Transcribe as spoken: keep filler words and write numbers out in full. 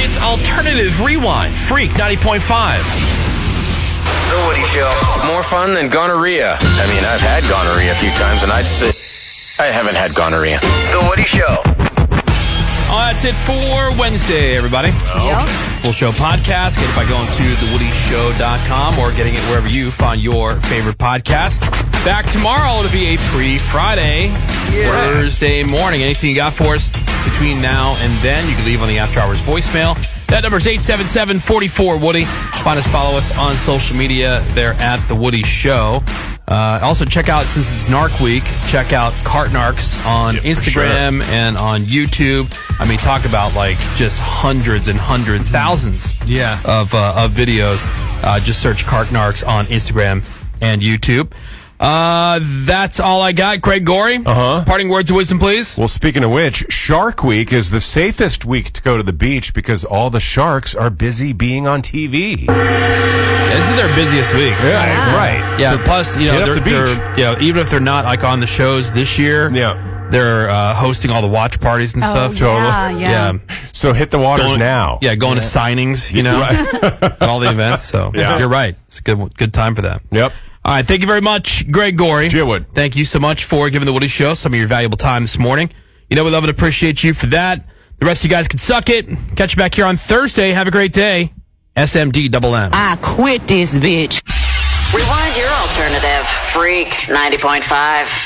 It's Alternative Rewind, Freak ninety point five. The Woody Show. More fun than gonorrhea. I mean, I've had gonorrhea a few times, and I'd say I haven't had gonorrhea. The Woody Show. Oh, that's it for Wednesday, everybody. Yep. Full show podcast. Get it by going to the woody show dot com or getting it wherever you find your favorite podcast. Back tomorrow to be a pre-Friday, Yeah. Thursday morning. Anything you got for us between now and then, you can leave on the After Hours voicemail. That number is eight seven seven, four four, Woody. Find us, follow us on social media. They're at The Woody Show. Uh, also, check out, since it's Narc Week, check out Cart Narcs on Yeah, for Instagram sure. and on YouTube. I mean, talk about like just hundreds and hundreds, thousands Yeah. of, uh, of videos. Uh, just search Cart Narcs on Instagram and YouTube. Uh, that's all I got. Craig Gorey. Uh-huh. Parting words of wisdom, please. Well, speaking of which, Shark Week is the safest week to go to the beach because all the sharks are busy being on T V. Yeah, this is their busiest week. Yeah, right. Yeah, So plus, you know, hit they're, up the beach. they're, you know, even if they're not like on the shows this year, Yeah. they're uh, hosting all the watch parties and Oh, stuff. yeah, yeah. Yeah. So hit the waters Going- now. Yeah, going to signings, you know, at all the events. So Yeah. you're right. It's a good good time for that. Yep. All right, thank you very much, Greg Gorey. Jitwood. Thank you so much for giving the Woody Show some of your valuable time this morning. You know we love and appreciate you for that. The rest of you guys can suck it. Catch you back here on Thursday. Have a great day. S M D double M. I quit this bitch. Rewind your alternative. Freak ninety point five.